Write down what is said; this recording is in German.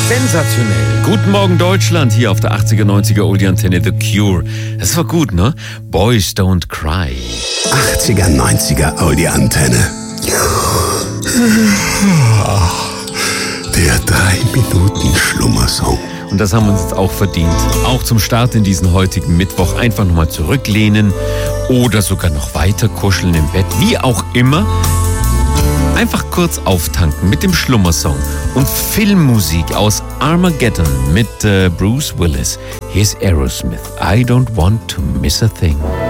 Sensationell. Guten Morgen Deutschland, hier auf der 80er, 90er Oldie-Antenne The Cure. Das war gut, ne? Boys Don't Cry. 80er, 90er Oldie-Antenne. Der 3-Minuten-Schlummersong. Und das haben wir uns jetzt auch verdient. Auch zum Start in diesen heutigen Mittwoch einfach nochmal zurücklehnen oder sogar noch weiter kuscheln im Bett, wie auch immer. Einfach kurz auftanken mit dem Schlummersong und Filmmusik aus Armageddon mit Bruce Willis. Hier ist Aerosmith. I don't want to miss a thing.